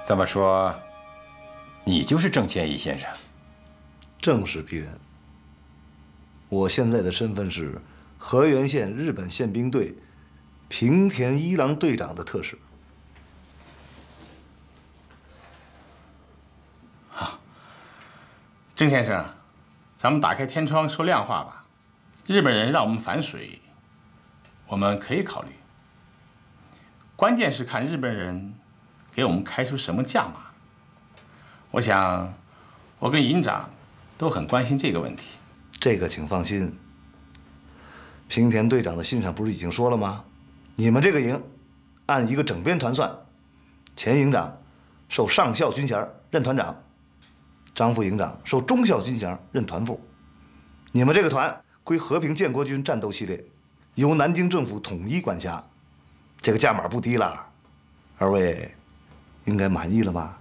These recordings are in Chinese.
这么说，你就是郑千一先生？ 正是鄙人。我现在的身份是河源县日本宪兵队平田一郎队长的特使。 好，郑先生，咱们打开天窗说亮话吧。日本人让我们反水，我们可以考虑。关键是看日本人给我们开出什么价码。我想，我跟营长都很关心这个问题。 这个请放心。平田队长的信上不是已经说了吗？你们这个营，按一个整编团算，前营长授上校军衔任团长，张副营长授中校军衔任团副。你们这个团归和平建国军战斗系列，由南京政府统一管辖。这个价码不低了，二位应该满意了吧？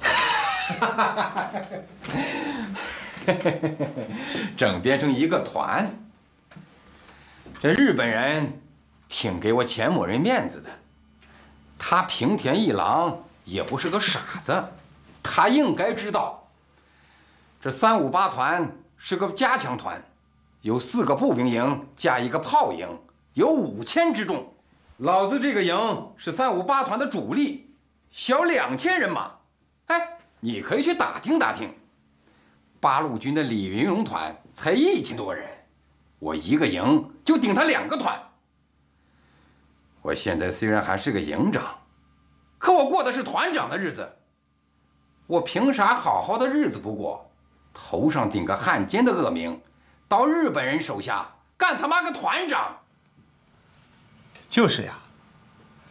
整编成一个团，这日本人挺给我钱某人面子的。他平田一郎也不是个傻子，他应该知道，这358团是个加强团，有4个步兵营加一个炮营，有5000之众。老子这个营是358团的主力，小2000人马。哎，你可以去打听打听。八路军的李云龙团才1000多人，我一个营就顶他2个团。我现在虽然还是个营长，可我过的是团长的日子。我凭啥好好的日子不过，头上顶个汉奸的恶名，到日本人手下干他妈个团长？ 就是呀，